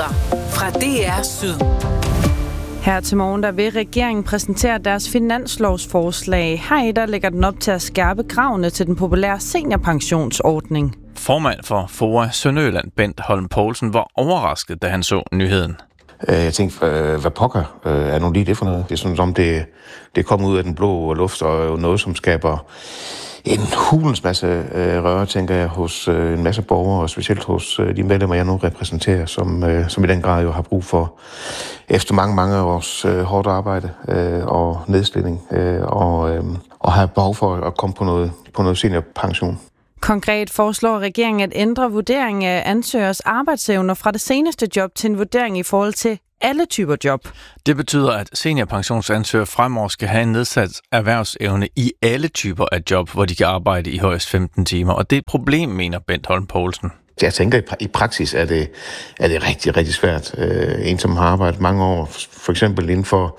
Nyheder fra DR Syd. Her til morgen der vil regeringen præsentere deres finanslovsforslag. Her der lægger den op til at skærpe kravene til den populære seniorpensionsordning. Formand for FOA Sønderjylland, Bent Holm Poulsen, var overrasket, da han så nyheden. Jeg tænkte, hvad pokker er nu lige det for noget? Det er sådan, som det kommer ud af den blå luft, og noget, som skaber en hulens masse røre, tænker jeg, hos en masse borgere, og specielt hos de medlemmer, jeg nu repræsenterer, som i den grad jo har brug for, efter mange års hårdt arbejde og nedslidning, og har behov for at komme på noget seniorpension. Konkret foreslår regeringen at ændre vurderingen af ansøgers arbejdsevner fra det seneste job til en vurdering i forhold til alle typer job. Det betyder, at seniorpensionsansøgere fremover skal have en nedsat erhvervsevne i alle typer af job, hvor de kan arbejde i højst 15 timer. Og det er et problem, mener Bent Holm Poulsen. Jeg tænker, i praksis er det rigtig, rigtig svært. En, som har arbejdet mange år, for eksempel inden for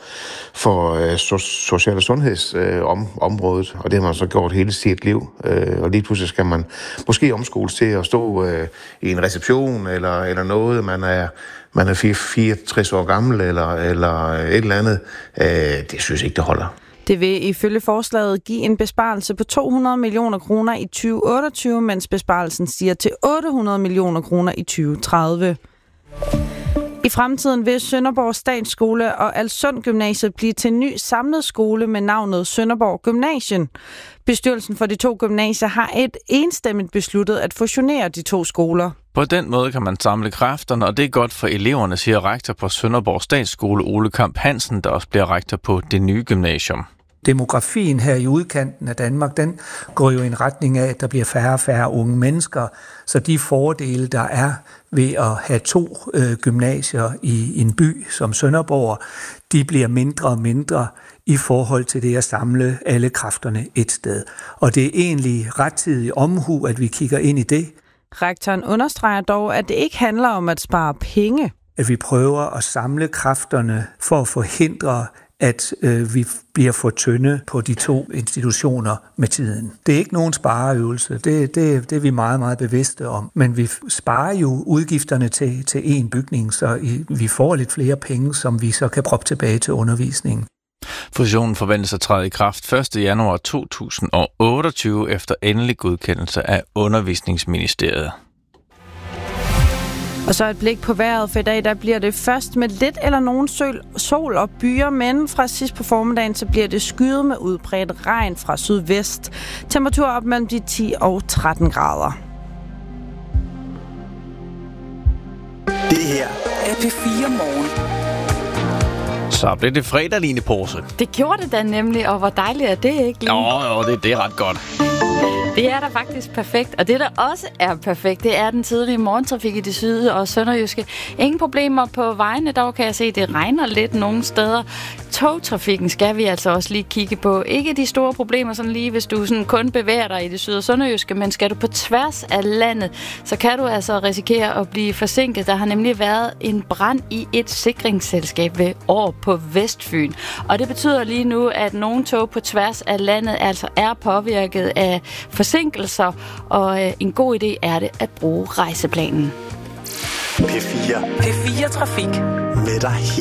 social- og sundhedsområdet, og det har man så gjort hele sit liv. Og lige pludselig skal man måske omskoles til at stå i en reception eller noget, man er 64 år gammel eller et eller andet. Det synes jeg ikke, det holder. Det vil ifølge forslaget give en besparelse på 200 millioner kroner i 2028, mens besparelsen stiger til 800 millioner kroner i 2030. I fremtiden vil Sønderborg Statsskole og Alssund Gymnasiet blive til en ny samlet skole med navnet Sønderborg Gymnasien. Bestyrelsen for de to gymnasier har enstemmigt besluttet at fusionere de to skoler. På den måde kan man samle kræfterne, og det er godt for eleverne, siger rektor på Sønderborg Statsskole Ole Kamp Hansen, der også bliver rektor på det nye gymnasium. Demografien her i udkanten af Danmark, den går jo i en retning af, at der bliver færre og færre unge mennesker. Så de fordele, der er ved at have to gymnasier i en by som Sønderborg, de bliver mindre og mindre i forhold til det at samle alle kræfterne et sted. Og det er egentlig rettidig omhu, at vi kigger ind i det. Rektoren understreger dog, at det ikke handler om at spare penge. At vi prøver at samle kræfterne for at forhindre, at vi bliver for tynde på de to institutioner med tiden. Det er ikke nogen spareøvelse, det er vi meget, meget bevidste om. Men vi sparer jo udgifterne til én bygning, så vi får lidt flere penge, som vi så kan proppe tilbage til undervisningen. Fusionen forventes at træde i kraft 1. januar 2028 efter endelig godkendelse af Undervisningsministeriet. Og så et blik på vejret, for i dag der bliver det først med lidt eller nogen sol og byer, men fra sidst på formiddagen så bliver det skyet med udbredt regn fra sydvest. Temperatur op mellem de 10 og 13 grader. Det her er P4 Morgen. Så blev det fredag, Line Porse. Det gjorde det da nemlig, og hvor dejligt er det ikke, Line? Jo, det er ret godt. Det er da faktisk perfekt, og det der også er perfekt, det er den tidlige morgentrafik i det syd- og sønderjyske. Ingen problemer på vejene, dog kan jeg se, det regner lidt nogle steder. Togtrafikken skal vi altså også lige kigge på. Ikke de store problemer sådan lige, hvis du sådan kun bevæger dig i det syd- og sønderjyske, men skal du på tværs af landet, så kan du altså risikere at blive forsinket. Der har nemlig været en brand i et sikringsselskab ved Aar på Vestfyn. Og det betyder lige nu, at nogle tog på tværs af landet altså er påvirket af forsinkelser, og en god idé er det at bruge rejseplanen. P4 Trafik med dig.